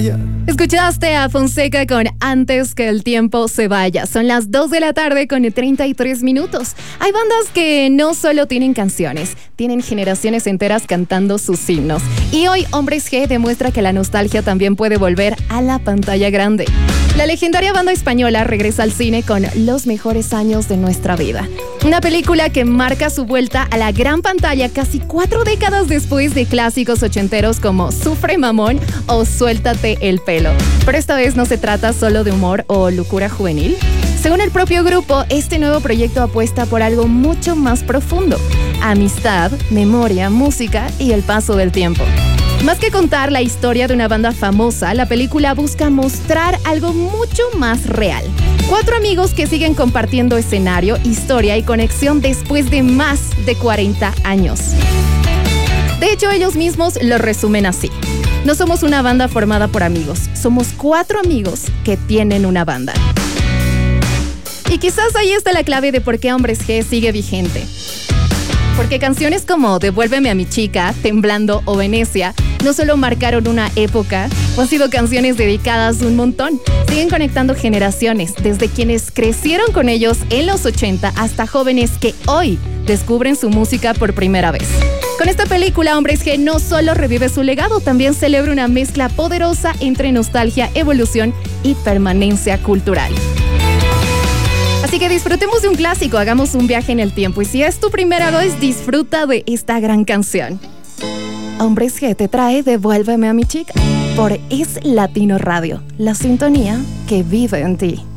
Escuchaste a Fonseca con Antes que el tiempo se vaya. Son las 2 de la tarde con 33 minutos. Hay bandas que no solo tienen canciones, tienen generaciones enteras cantando sus himnos. Y hoy Hombres G demuestra que la nostalgia también puede volver a la pantalla grande. La legendaria banda española regresa al cine con Los mejores años de nuestra vida. Una película que marca su vuelta a la gran pantalla casi 4 décadas después de clásicos ochenteros como Sufre Mamón o Suéltate el pelo. Pero esta vez no se trata solo de humor o locura juvenil. Según el propio grupo, este nuevo proyecto apuesta por algo mucho más profundo: amistad, memoria, música y el paso del tiempo. Más que contar la historia de una banda famosa, la película busca mostrar algo mucho más real. 4 amigos que siguen compartiendo escenario, historia y conexión después de más de 40 años. De hecho, ellos mismos lo resumen así: no somos una banda formada por amigos, somos 4 amigos que tienen una banda. Y quizás ahí está la clave de por qué Hombres G sigue vigente. Porque canciones como Devuélveme a mi chica, Temblando o Venecia no solo marcaron una época, han sido canciones dedicadas un montón. Siguen conectando generaciones, desde quienes crecieron con ellos en los 80 hasta jóvenes que hoy descubren su música por primera vez. Con esta película, Hombres G no solo revive su legado, también celebra una mezcla poderosa entre nostalgia, evolución y permanencia cultural. Así que disfrutemos de un clásico, hagamos un viaje en el tiempo y si es tu primera vez, disfruta de esta gran canción. Hombres G te trae Devuélveme a mi chica por Es Latino Radio, la sintonía que vive en ti.